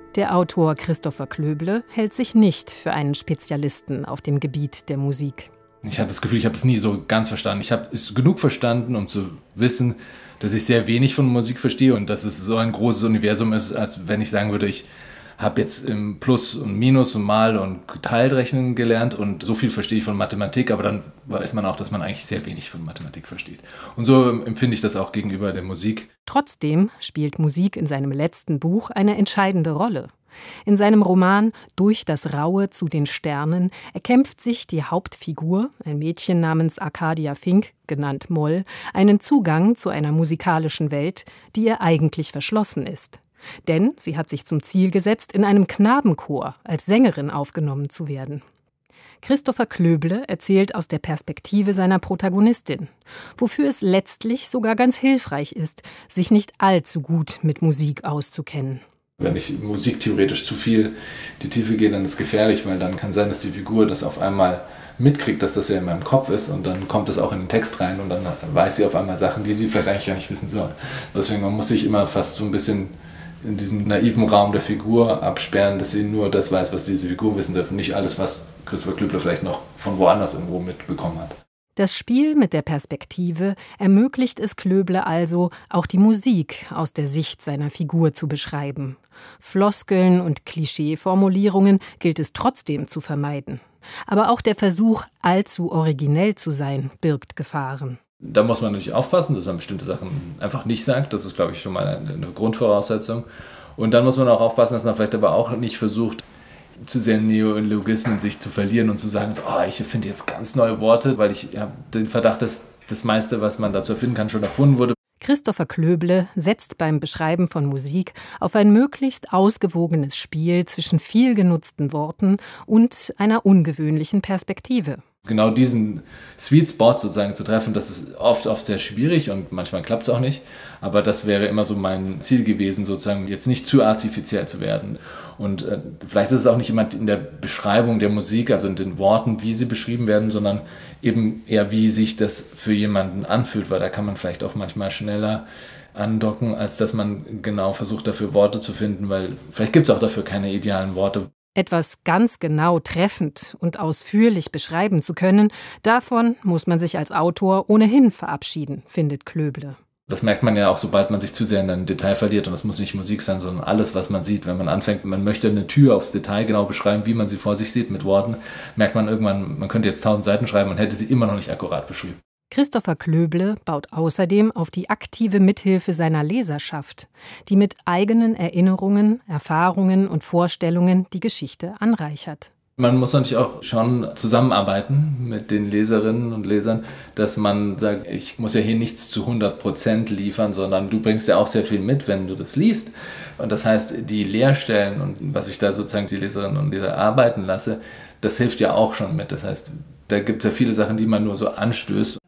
Der Autor Christopher Klöble hält sich nicht für einen Spezialisten auf dem Gebiet der Musik. Ich hatte das Gefühl, ich habe es nie so ganz verstanden. Ich habe es genug verstanden, um zu wissen, dass ich sehr wenig von Musik verstehe und dass es so ein großes Universum ist, als wenn ich sagen würde, ich habe jetzt im Plus und Minus und Mal und Teilrechnen gelernt und so viel verstehe ich von Mathematik, aber dann weiß man auch, dass man eigentlich sehr wenig von Mathematik versteht. Und so empfinde ich das auch gegenüber der Musik. Trotzdem spielt Musik in seinem letzten Buch eine entscheidende Rolle. In seinem Roman »Durch das Raue zu den Sternen« erkämpft sich die Hauptfigur, ein Mädchen namens Arcadia Fink, genannt Moll, einen Zugang zu einer musikalischen Welt, die ihr eigentlich verschlossen ist. Denn sie hat sich zum Ziel gesetzt, in einem Knabenchor als Sängerin aufgenommen zu werden. Christopher Klöble erzählt aus der Perspektive seiner Protagonistin, wofür es letztlich sogar ganz hilfreich ist, sich nicht allzu gut mit Musik auszukennen. Wenn ich musiktheoretisch zu viel in die Tiefe gehe, dann ist es gefährlich, weil dann kann sein, dass die Figur das auf einmal mitkriegt, dass das ja in meinem Kopf ist und dann kommt das auch in den Text rein und dann weiß sie auf einmal Sachen, die sie vielleicht eigentlich gar nicht wissen soll. Deswegen man muss sich immer fast so ein bisschen in diesem naiven Raum der Figur absperren, dass sie nur das weiß, was diese Figur wissen darf, nicht alles, was Christopher Klöble vielleicht noch von woanders irgendwo mitbekommen hat. Das Spiel mit der Perspektive ermöglicht es Klöble also, auch die Musik aus der Sicht seiner Figur zu beschreiben. Floskeln und Klischeeformulierungen gilt es trotzdem zu vermeiden. Aber auch der Versuch, allzu originell zu sein, birgt Gefahren. Da muss man natürlich aufpassen, dass man bestimmte Sachen einfach nicht sagt. Das ist, glaube ich, schon mal eine Grundvoraussetzung. Und dann muss man auch aufpassen, dass man vielleicht aber auch nicht versucht, zu sehr Neologismen sich zu verlieren und zu sagen, so, ich finde jetzt ganz neue Worte, weil ich habe den Verdacht, dass das meiste, was man dazu erfinden kann, schon erfunden wurde. Christopher Klöble setzt beim Beschreiben von Musik auf ein möglichst ausgewogenes Spiel zwischen viel genutzten Worten und einer ungewöhnlichen Perspektive. Genau diesen Sweet Spot sozusagen zu treffen, das ist oft sehr schwierig und manchmal klappt es auch nicht. Aber das wäre immer so mein Ziel gewesen, sozusagen jetzt nicht zu artifiziell zu werden. Und vielleicht ist es auch nicht immer in der Beschreibung der Musik, also in den Worten, wie sie beschrieben werden, sondern eben eher, wie sich das für jemanden anfühlt, weil da kann man vielleicht auch manchmal schneller andocken, als dass man genau versucht, dafür Worte zu finden, weil vielleicht gibt es auch dafür keine idealen Worte. Etwas ganz genau treffend und ausführlich beschreiben zu können, davon muss man sich als Autor ohnehin verabschieden, findet Klöble. Das merkt man ja auch, sobald man sich zu sehr in ein Detail verliert. Und das muss nicht Musik sein, sondern alles, was man sieht. Wenn man anfängt, man möchte eine Tür aufs Detail genau beschreiben, wie man sie vor sich sieht mit Worten, merkt man irgendwann, man könnte jetzt 1000 Seiten schreiben und hätte sie immer noch nicht akkurat beschrieben. Christopher Klöble baut außerdem auf die aktive Mithilfe seiner Leserschaft, die mit eigenen Erinnerungen, Erfahrungen und Vorstellungen die Geschichte anreichert. Man muss natürlich auch schon zusammenarbeiten mit den Leserinnen und Lesern, dass man sagt, ich muss ja hier nichts zu 100% liefern, sondern du bringst ja auch sehr viel mit, wenn du das liest. Und das heißt, die Leerstellen und was ich da sozusagen die Leserinnen und Leser arbeiten lasse, das hilft ja auch schon mit. Das heißt, da gibt es ja viele Sachen, die man nur so anstößt.